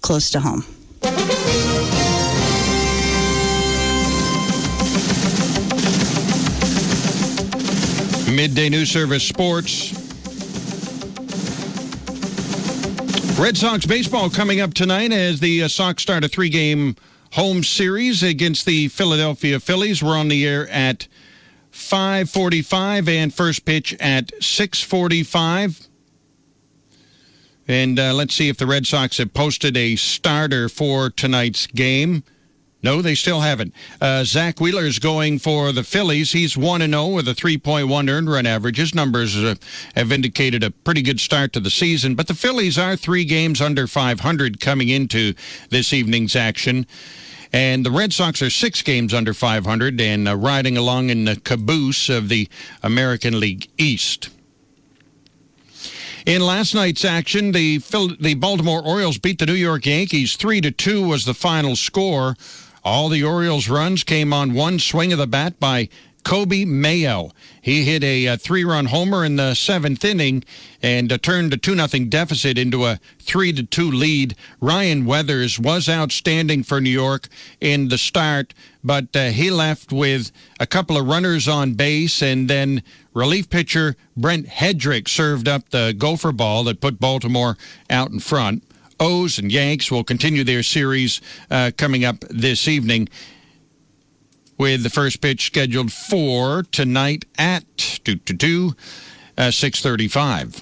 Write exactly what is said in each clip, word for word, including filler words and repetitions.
close to home. Midday News Service Sports. Red Sox baseball coming up tonight as the uh, Sox start a three-game home series against the Philadelphia Phillies. We're on the air at five forty-five and first pitch at six forty-five. And uh, let's see if the Red Sox have posted a starter for tonight's game. No, they still haven't. Uh, Zach Wheeler's going for the Phillies. He's one and oh with a three point one earned run average. His numbers uh, have indicated a pretty good start to the season. But the Phillies are three games under five hundred coming into this evening's action. And the Red Sox are six games under five hundred and uh, riding along in the caboose of the American League East. In last night's action, the Phil- the Baltimore Orioles beat the New York Yankees. three to two was the final score. All the Orioles' runs came on one swing of the bat by Kobe Mayo. He hit a, a three-run homer in the seventh inning and uh, turned a two nothing deficit into a three to two lead. Ryan Weathers was outstanding for New York in the start, but uh, he left with a couple of runners on base, and then relief pitcher Brent Hedrick served up the gopher ball that put Baltimore out in front. O's and Yanks will continue their series uh, coming up this evening, with the first pitch scheduled for tonight at two to two, uh, six thirty-five.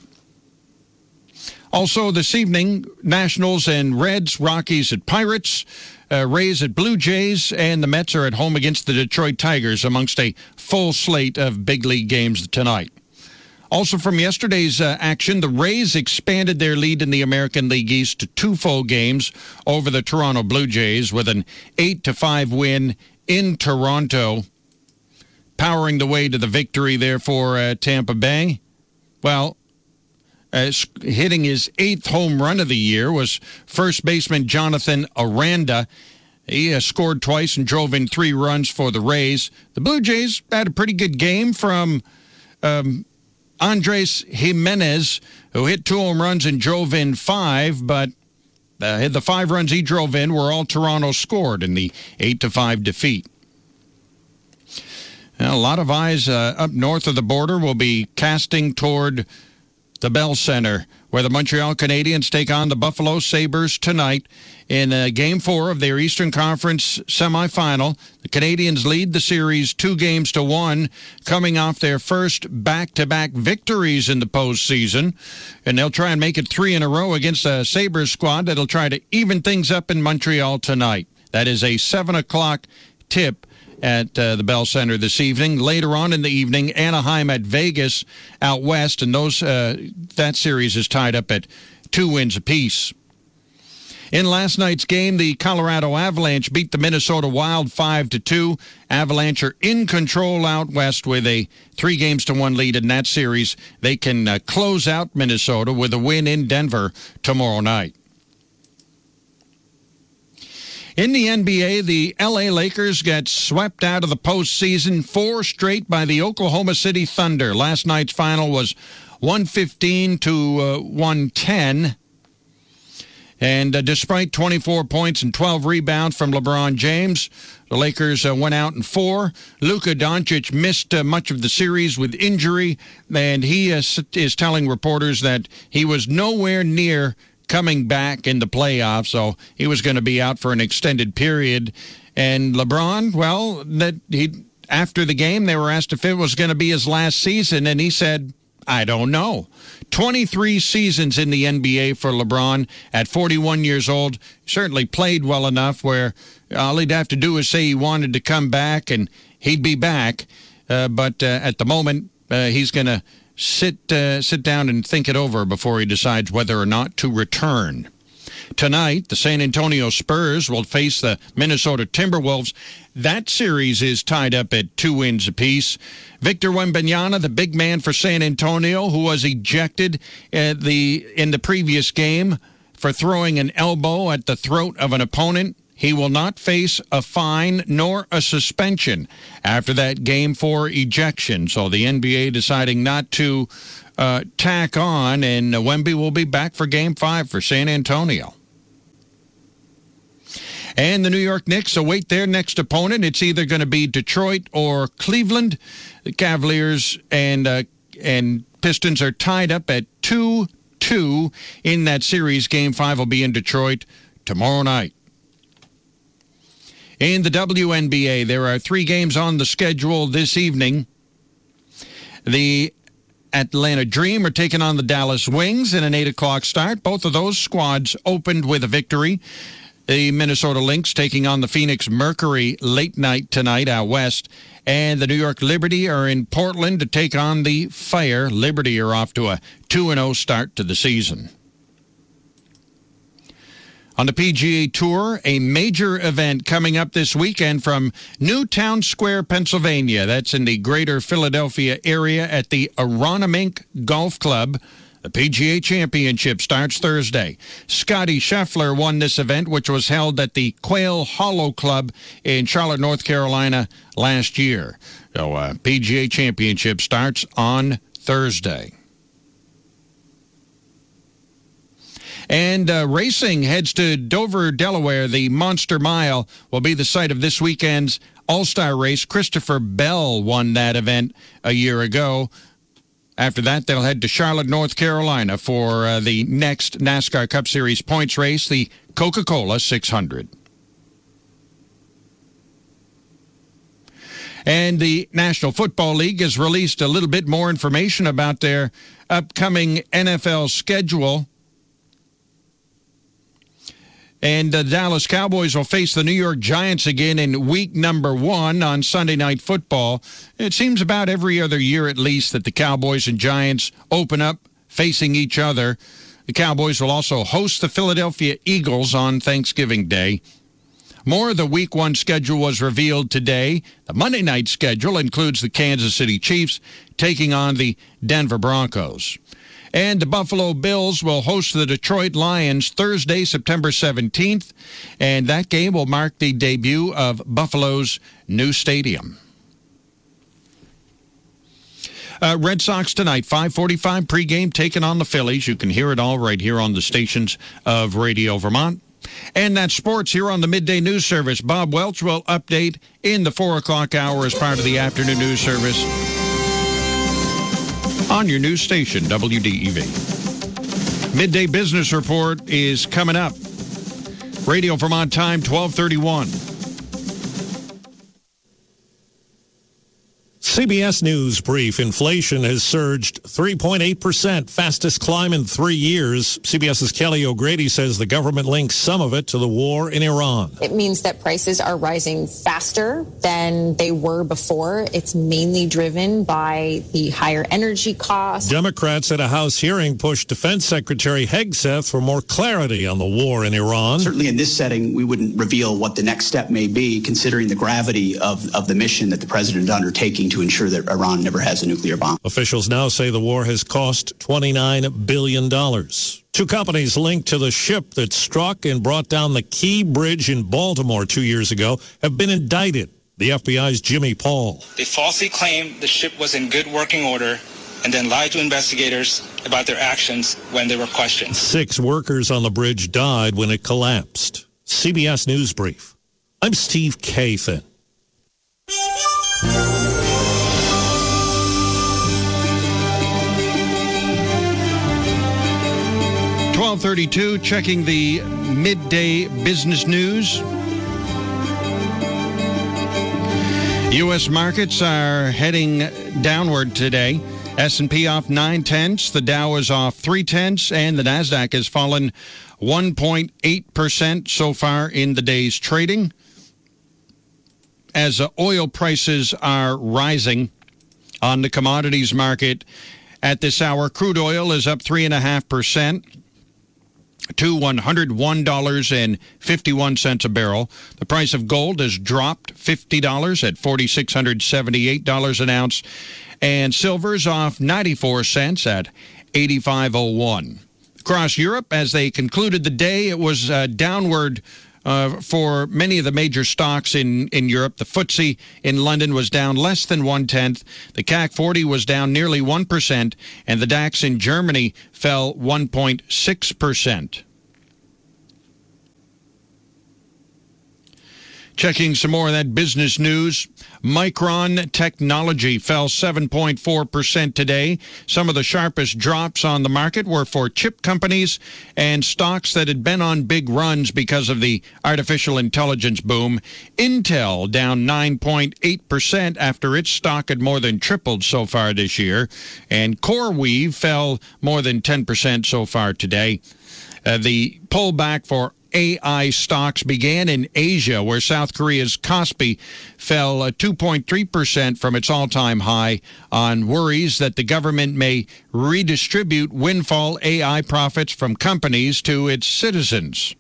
Also this evening, Nationals and Reds, Rockies at Pirates, uh, Rays at Blue Jays, and the Mets are at home against the Detroit Tigers amongst a full slate of big league games tonight. Also from yesterday's uh, action, the Rays expanded their lead in the American League East to two full games over the Toronto Blue Jays with an eight to five win in Toronto, powering the way to the victory there for uh, Tampa Bay. Well, uh, hitting his eighth home run of the year was first baseman Jonathan Aranda. He uh, scored twice and drove in three runs for the Rays. The Blue Jays had a pretty good game from Um, Andres Jimenez, who hit two home runs and drove in five, but uh, the five runs he drove in were all Toronto scored in the eight to five defeat. Now, a lot of eyes uh, up north of the border will be casting toward the Bell Center, where the Montreal Canadiens take on the Buffalo Sabres tonight in uh, Game four of their Eastern Conference semifinal. The Canadiens lead the series two games to one, coming off their first back-to-back victories in the postseason. And they'll try and make it three in a row against a Sabres squad that'll try to even things up in Montreal tonight. That is a seven o'clock tip at uh, the Bell Center this evening. Later on in the evening, Anaheim at Vegas out west, and those uh, that series is tied up at two wins apiece. In last night's game, the Colorado Avalanche beat the Minnesota Wild five to two. Avalanche are in control out west with a three games to one lead in that series. They can uh, close out Minnesota with a win in Denver tomorrow night. In the N B A, the L A Lakers got swept out of the postseason four straight by the Oklahoma City Thunder. Last night's final was one fifteen to one ten. And uh, despite twenty-four points and twelve rebounds from LeBron James, the Lakers uh, went out in four. Luka Doncic missed uh, much of the series with injury, and he uh, is telling reporters that he was nowhere near coming back in the playoffs, so he was going to be out for an extended period. And LeBron, well, that he after the game, they were asked if it was going to be his last season, and he said, I don't know. twenty-three seasons in the N B A for LeBron at forty-one years old. Certainly played well enough where all he'd have to do is say he wanted to come back, and he'd be back. Uh, but uh, at the moment, uh, he's going to sit uh, sit down and think it over before he decides whether or not to return. Tonight, the San Antonio Spurs will face the Minnesota Timberwolves. That series is tied up at two wins apiece. Victor Wembanyama, the big man for San Antonio, who was ejected at the in the previous game for throwing an elbow at the throat of an opponent, he will not face a fine nor a suspension after that game four ejection. So the N B A deciding not to uh, tack on, and Wemby will be back for game five for San Antonio. And the New York Knicks await their next opponent. It's either going to be Detroit or Cleveland. The Cavaliers and uh, and Pistons are tied up at two two in that series. Game five will be in Detroit tomorrow night. In the W N B A, there are three games on the schedule this evening. The Atlanta Dream are taking on the Dallas Wings in an eight o'clock start. Both of those squads opened with a victory. The Minnesota Lynx taking on the Phoenix Mercury late night tonight out west. And the New York Liberty are in Portland to take on the Fire. Liberty are off to a two and oh start to the season. On the P G A Tour, a major event coming up this weekend from Newtown Square, Pennsylvania. That's in the greater Philadelphia area at the Aronimink Golf Club. The P G A Championship starts Thursday. Scotty Scheffler won this event, which was held at the Quail Hollow Club in Charlotte, North Carolina last year. So, uh, P G A Championship starts on Thursday. And uh, racing heads to Dover, Delaware. The Monster Mile will be the site of this weekend's All-Star race. Christopher Bell won that event a year ago. After that, they'll head to Charlotte, North Carolina for uh, the next NASCAR Cup Series points race, the Coca-Cola six hundred. And the National Football League has released a little bit more information about their upcoming N F L schedule. And the Dallas Cowboys will face the New York Giants again in week number one on Sunday Night Football. It seems about every other year at least that the Cowboys and Giants open up facing each other. The Cowboys will also host the Philadelphia Eagles on Thanksgiving Day. More of the week one schedule was revealed today. The Monday night schedule includes the Kansas City Chiefs taking on the Denver Broncos. And the Buffalo Bills will host the Detroit Lions Thursday, September seventeenth. And that game will mark the debut of Buffalo's new stadium. Uh, Red Sox tonight, five forty-five pregame, taking on the Phillies. You can hear it all right here on the stations of Radio Vermont. And that's sports here on the Midday News Service. Bob Welch will update in the four o'clock hour as part of the afternoon news service on your news station, W D E V. Midday Business Report is coming up. Radio Vermont time, twelve thirty-one. C B S News Brief. Inflation has surged three point eight percent, fastest climb in three years. CBS's Kelly O'Grady says the government links some of it to the war in Iran. It means that prices are rising faster than they were before. It's mainly driven by the higher energy costs. Democrats at a House hearing pushed Defense Secretary Hegseth for more clarity on the war in Iran. Certainly in this setting, we wouldn't reveal what the next step may be, considering the gravity of, of the mission that the president is undertaking to ensure that Iran never has a nuclear bomb. Officials now say the war has cost twenty-nine billion dollars. Two companies linked to the ship that struck and brought down the Key Bridge in Baltimore two years ago have been indicted. The F B I's Jimmy Paul. They falsely claimed the ship was in good working order and then lied to investigators about their actions when they were questioned. Six workers on the bridge died when it collapsed. C B S News Brief. I'm Steve Kathan. twelve thirty-two, checking the midday business news. U S markets are heading downward today. S and P off nine tenths, the Dow is off three tenths, and the NASDAQ has fallen one point eight percent so far in the day's trading. As uh, oil prices are rising on the commodities market at this hour, crude oil is up three point five percent. to one hundred one dollars and fifty-one cents a barrel. The price of gold has dropped fifty dollars at four thousand six hundred seventy-eight dollars an ounce. And silver's off ninety-four cents at eighty-five oh one. Across Europe, as they concluded the day, it was uh, downward uh, for many of the major stocks in, in Europe. The F T S E in London was down less than one-tenth. The C A C forty was down nearly one percent. And the DAX in Germany fell one point six percent. Checking some more of that business news. Micron Technology fell seven point four percent today. Some of the sharpest drops on the market were for chip companies and stocks that had been on big runs because of the artificial intelligence boom. Intel down nine point eight percent after its stock had more than tripled so far this year. And CoreWeave fell more than ten percent so far today. Uh, the pullback for A I stocks began in Asia, where South Korea's Kospi fell uh, two point three percent from its all-time high on worries that the government may redistribute windfall A I profits from companies to its citizens.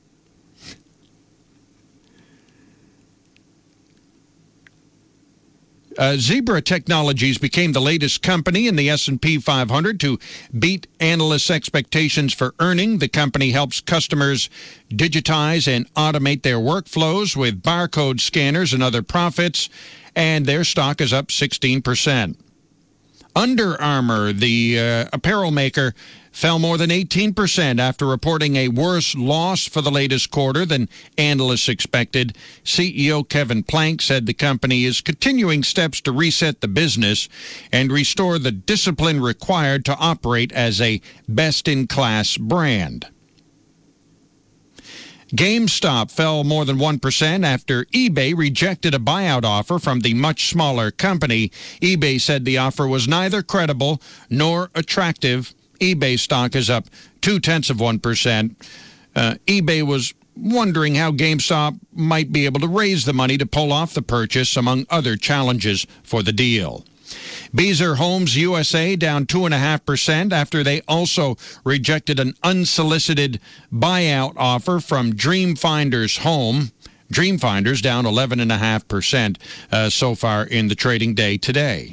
Uh, Zebra Technologies became the latest company in the S and P five hundred to beat analysts' expectations for earning. The company helps customers digitize and automate their workflows with barcode scanners and other profits, and their stock is up sixteen percent. Under Armour, the uh, apparel maker, fell more than eighteen percent after reporting a worse loss for the latest quarter than analysts expected. C E O Kevin Plank said the company is continuing steps to reset the business and restore the discipline required to operate as a best-in-class brand. GameStop fell more than one percent after eBay rejected a buyout offer from the much smaller company. eBay said the offer was neither credible nor attractive. eBay stock is up two-tenths of one percent. Uh, eBay was wondering how GameStop might be able to raise the money to pull off the purchase, among other challenges for the deal. Beazer Homes U S A down two point five percent after they also rejected an unsolicited buyout offer from Dreamfinders Home. Dreamfinders down eleven point five percent uh, so far in the trading day today.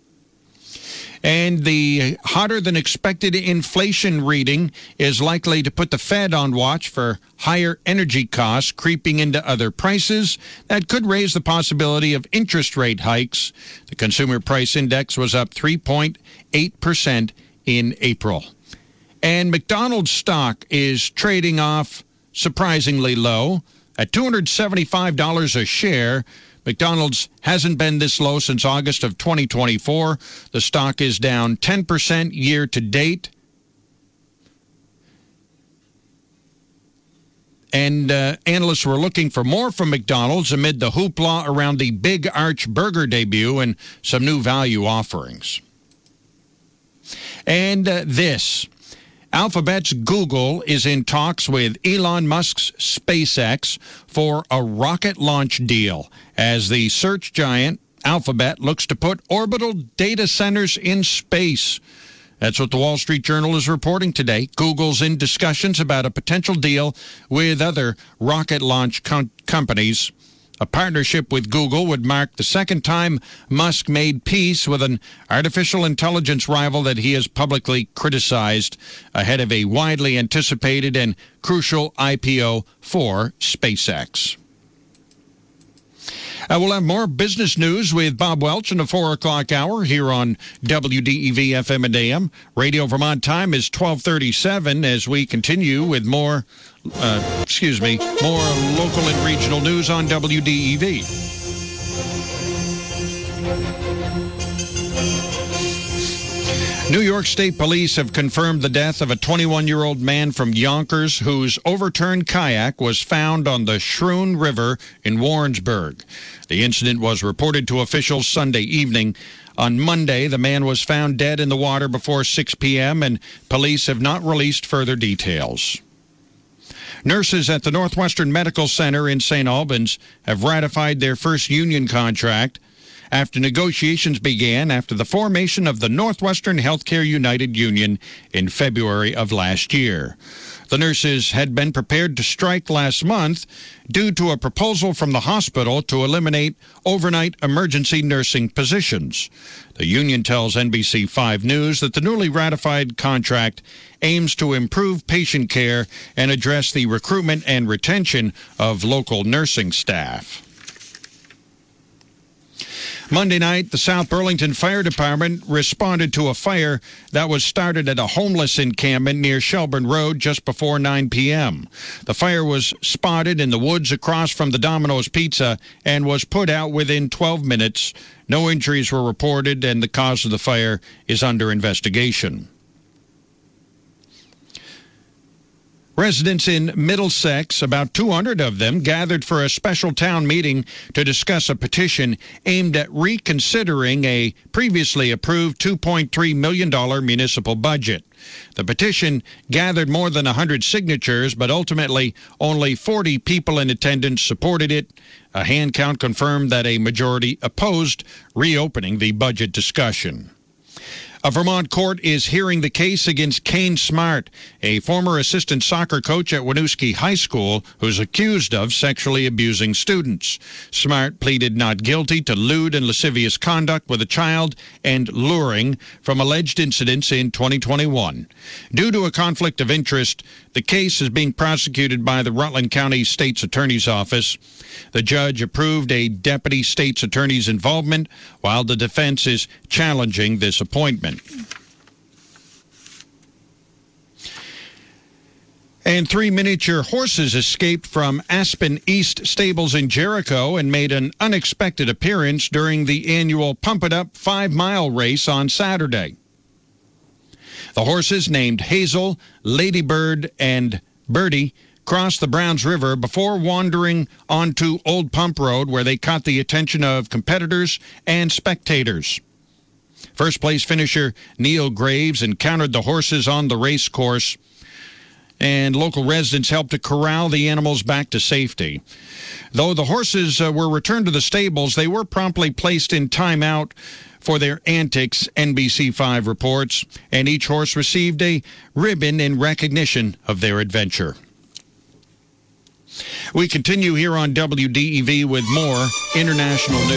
And the hotter-than-expected inflation reading is likely to put the Fed on watch for higher energy costs creeping into other prices. That could raise the possibility of interest rate hikes. The Consumer Price Index was up three point eight percent in April. And McDonald's stock is trading off surprisingly low at two hundred seventy-five dollars a share. McDonald's hasn't been this low since August of twenty twenty-four. The stock is down ten percent year to date. And uh, analysts were looking for more from McDonald's amid the hoopla around the Big Arch Burger debut and some new value offerings. And uh, this. Alphabet's Google is in talks with Elon Musk's SpaceX for a rocket launch deal as the search giant Alphabet looks to put orbital data centers in space. That's what the Wall Street Journal is reporting today. Google's in discussions about a potential deal with other rocket launch com- companies. A partnership with Google would mark the second time Musk made peace with an artificial intelligence rival that he has publicly criticized ahead of a widely anticipated and crucial I P O for SpaceX. Uh, we'll have more business news with Bob Welch in the four o'clock hour here on W D E V F M and A M. Radio Vermont time is twelve thirty-seven as we continue with more, uh, excuse me, more local and regional news on W D E V. New York State Police have confirmed the death of a twenty-one-year-old man from Yonkers whose overturned kayak was found on the Schroon River in Warrensburg. The incident was reported to officials Sunday evening. On Monday, the man was found dead in the water before six p.m., and police have not released further details. Nurses at the Northwestern Medical Center in Saint Albans have ratified their first union contract after negotiations began after the formation of the Northwestern Healthcare United Union in February of last year. The nurses had been prepared to strike last month due to a proposal from the hospital to eliminate overnight emergency nursing positions. The union tells N B C five News that the newly ratified contract aims to improve patient care and address the recruitment and retention of local nursing staff. Monday night, the South Burlington Fire Department responded to a fire that was started at a homeless encampment near Shelburne Road just before nine p.m. The fire was spotted in the woods across from the Domino's Pizza and was put out within twelve minutes. No injuries were reported, and the cause of the fire is under investigation. Residents in Middlesex, about two hundred of them, gathered for a special town meeting to discuss a petition aimed at reconsidering a previously approved two point three million dollars municipal budget. The petition gathered more than one hundred signatures, but ultimately only forty people in attendance supported it. A hand count confirmed that a majority opposed reopening the budget discussion. A Vermont court is hearing the case against Kane Smart, a former assistant soccer coach at Winooski High School who's accused of sexually abusing students. Smart pleaded not guilty to lewd and lascivious conduct with a child and luring from alleged incidents in twenty twenty-one. Due to a conflict of interest, the case is being prosecuted by the Rutland County State's Attorney's Office. The judge approved a deputy state's attorney's involvement, while the defense is challenging this appointment. And three miniature horses escaped from Aspen East Stables in Jericho and made an unexpected appearance during the annual Pump It Up five-mile race on Saturday. The horses, named Hazel, Ladybird, and Birdie, crossed the Browns River before wandering onto Old Pump Road, where they caught the attention of competitors and spectators. First-place finisher Neil Graves encountered the horses on the race course, and local residents helped to corral the animals back to safety. Though the horses uh, were returned to the stables, they were promptly placed in timeout for their antics, N B C five reports, and each horse received a ribbon in recognition of their adventure. We continue here on W D E V with more international news.